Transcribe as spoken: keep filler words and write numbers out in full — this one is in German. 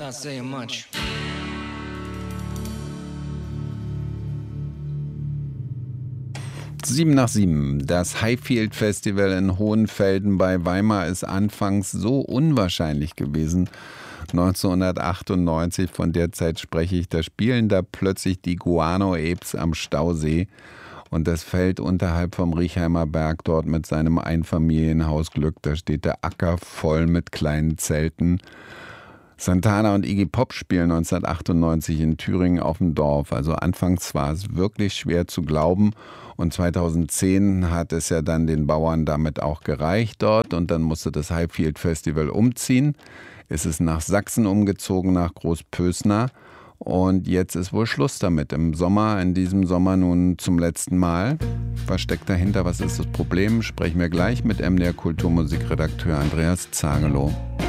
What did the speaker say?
not saying much. Sieben nach sieben. Das Highfield Festival in Hohenfelden bei Weimar ist anfangs so unwahrscheinlich gewesen. neunzehnhundertachtundneunzig, von der Zeit spreche ich, da spielen da plötzlich die Guano Apes am Stausee. Und das Feld unterhalb vom Riechheimer Berg dort mit seinem Einfamilienhausglück, da steht der Acker voll mit kleinen Zelten. Santana und Iggy Pop spielen neunzehnhundertachtundneunzig in Thüringen auf dem Dorf. Also anfangs war es wirklich schwer zu glauben. Und zweitausendzehn hat es ja dann den Bauern damit auch gereicht dort. Und dann musste das Highfield Festival umziehen. Es ist nach Sachsen umgezogen, nach Großpösna. Und jetzt ist wohl Schluss damit. Im Sommer, in diesem Sommer nun zum letzten Mal. Was steckt dahinter? Was ist das Problem? Sprechen wir gleich mit M D R Kulturmusikredakteur Andreas Zagelow.